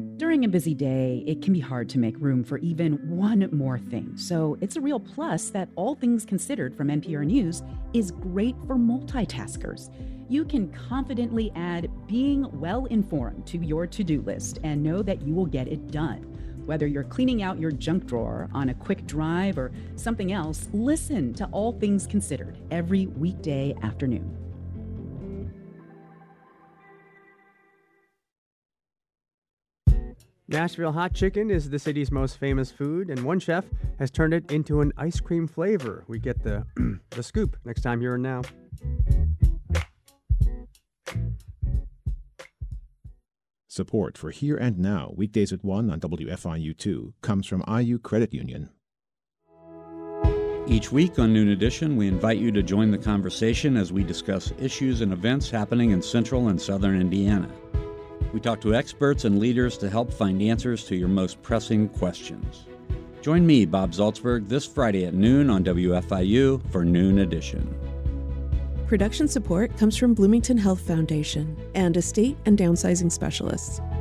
During a busy day, it can be hard to make room for even one more thing. So it's a real plus that All Things Considered from NPR News is great for multitaskers. You can confidently add being well informed to your to-do list and know that you will get it done. Whether you're cleaning out your junk drawer on a quick drive or something else, listen to All Things Considered every weekday afternoon. Nashville hot chicken is the city's most famous food, and one chef has turned it into an ice cream flavor. We get the the scoop next time here and now. Support for Here and Now, weekdays at 1 on WFIU2, comes from IU Credit Union. Each week on Noon Edition, we invite you to join the conversation as we discuss issues and events happening in central and southern Indiana. We talk to experts and leaders to help find answers to your most pressing questions. Join me, Bob Zaltzberg, this Friday at noon on WFIU for Noon Edition. Production support comes from Bloomington Health Foundation and estate and downsizing specialists.